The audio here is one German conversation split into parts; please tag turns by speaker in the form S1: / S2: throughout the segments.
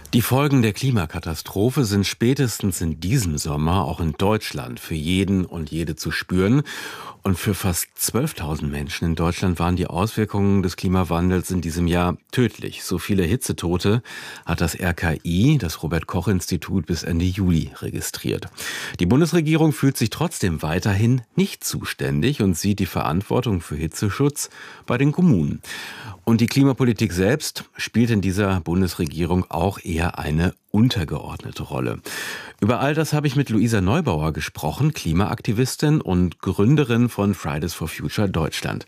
S1: Die Folgen der Klimakatastrophe sind spätestens in diesem Sommer auch in Deutschland für jeden und jede zu spüren. Und für fast 12.000 Menschen in Deutschland waren die Auswirkungen des Klimawandels in diesem Jahr tödlich. So viele Hitzetote hat das RKI, das Robert-Koch-Institut, bis Ende Juli registriert. Die Bundesregierung fühlt sich trotzdem weiterhin nicht zuständig und sieht die Verantwortung für Hitzeschutz bei den Kommunen. Und die Klimapolitik selbst spielt in dieser Bundesregierung auch eher eine untergeordnete Rolle. Über all das habe ich mit Luisa Neubauer gesprochen, Klimaaktivistin und Gründerin von Fridays for Future Deutschland.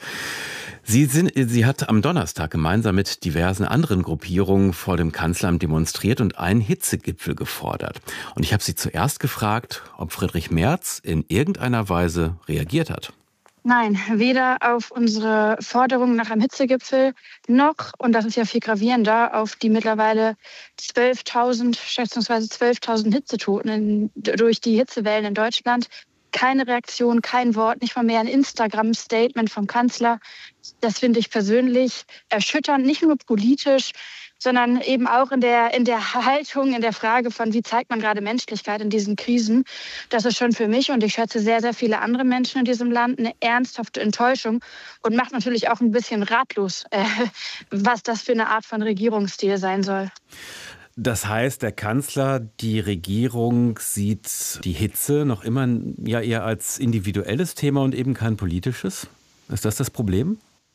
S1: Sie hat am Donnerstag gemeinsam mit diversen anderen Gruppierungen vor dem Kanzleramt demonstriert und einen Hitzegipfel gefordert. Und ich habe sie zuerst gefragt, ob Friedrich Merz in irgendeiner Weise reagiert hat.
S2: Nein, weder auf unsere Forderung nach einem Hitzegipfel noch, und das ist ja viel gravierender, auf die mittlerweile 12.000, schätzungsweise 12.000 Hitzetoten durch die Hitzewellen in Deutschland. Keine Reaktion, kein Wort, nicht mal mehr ein Instagram-Statement vom Kanzler. Das finde ich persönlich erschütternd, nicht nur politisch, sondern eben auch in der Haltung, in der Frage von, wie zeigt man gerade Menschlichkeit in diesen Krisen. Das ist schon für mich und ich schätze sehr, sehr viele andere Menschen in diesem Land eine ernsthafte Enttäuschung und macht natürlich auch ein bisschen ratlos, was das für eine Art von Regierungsstil sein soll.
S1: Das heißt, der Kanzler, die Regierung sieht die Hitze noch immer ja eher als individuelles Thema und eben kein politisches. Ist das Problem?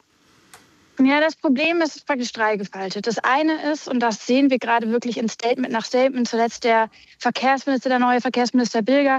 S2: Ja, das Problem ist praktisch dreigefaltet. Das eine ist, und das sehen wir gerade wirklich in Statement nach Statement, zuletzt der neue Verkehrsminister Bilger,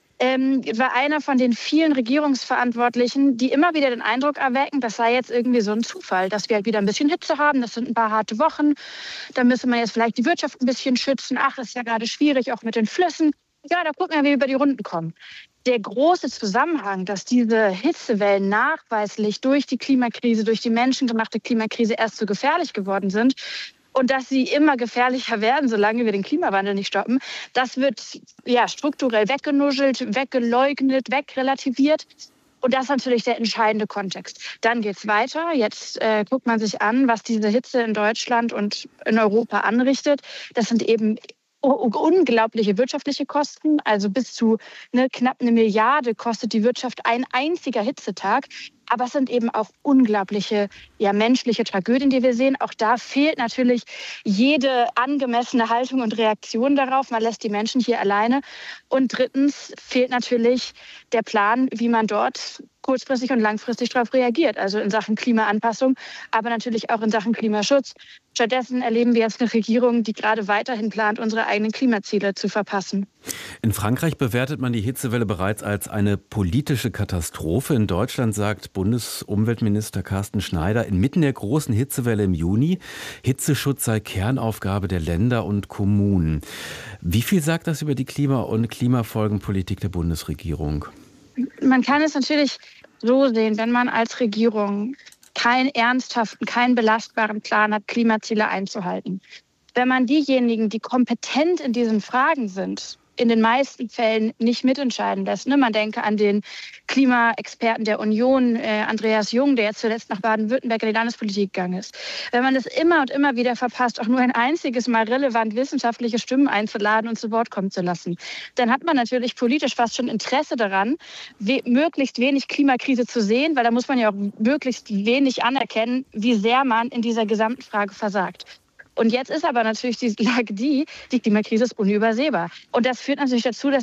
S2: war einer von den vielen Regierungsverantwortlichen, die immer wieder den Eindruck erwecken, das sei jetzt irgendwie so ein Zufall, dass wir halt wieder ein bisschen Hitze haben, das sind ein paar harte Wochen, da müsse man jetzt vielleicht die Wirtschaft ein bisschen schützen, ach, ist ja gerade schwierig, auch mit den Flüssen. Ja, da gucken wir, wie wir über die Runden kommen. Der große Zusammenhang, dass diese Hitzewellen nachweislich durch die Klimakrise, durch die menschengemachte Klimakrise erst so gefährlich geworden sind und dass sie immer gefährlicher werden, solange wir den Klimawandel nicht stoppen, das wird ja strukturell weggenuschelt, weggeleugnet, wegrelativiert. Und das ist natürlich der entscheidende Kontext. Dann geht's weiter. Jetzt guckt man sich an, was diese Hitze in Deutschland und in Europa anrichtet. Das sind eben unglaubliche wirtschaftliche Kosten, also bis zu knapp 1 Milliarde kostet die Wirtschaft ein einziger Hitzetag. Aber es sind eben auch unglaubliche menschliche Tragödien, die wir sehen. Auch da fehlt natürlich jede angemessene Haltung und Reaktion darauf. Man lässt die Menschen hier alleine. Und drittens fehlt natürlich der Plan, wie man dort kurzfristig und langfristig darauf reagiert. Also in Sachen Klimaanpassung, aber natürlich auch in Sachen Klimaschutz. Stattdessen erleben wir jetzt eine Regierung, die gerade weiterhin plant, unsere eigenen Klimaziele zu verpassen.
S1: In Frankreich bewertet man die Hitzewelle bereits als eine politische Katastrophe. In Deutschland sagt Bundesumweltminister Carsten Schneider inmitten der großen Hitzewelle im Juni, Hitzeschutz sei Kernaufgabe der Länder und Kommunen. Wie viel sagt das über die Klima- und Klimafolgenpolitik der Bundesregierung?
S2: Man kann es natürlich so sehen, wenn man als Regierung keinen ernsthaften, keinen belastbaren Plan hat, Klimaziele einzuhalten. Wenn man diejenigen, die kompetent in diesen Fragen sind, in den meisten Fällen nicht mitentscheiden lässt. Man denke an den Klimaexperten der Union, Andreas Jung, der jetzt zuletzt nach Baden-Württemberg in die Landespolitik gegangen ist. Wenn man es immer und immer wieder verpasst, auch nur ein einziges Mal relevant wissenschaftliche Stimmen einzuladen und zu Wort kommen zu lassen, dann hat man natürlich politisch fast schon Interesse daran, möglichst wenig Klimakrise zu sehen, weil da muss man ja auch möglichst wenig anerkennen, wie sehr man in dieser gesamten Frage versagt. Und jetzt ist aber natürlich die Lage die Klimakrise ist unübersehbar. Und das führt natürlich dazu, dass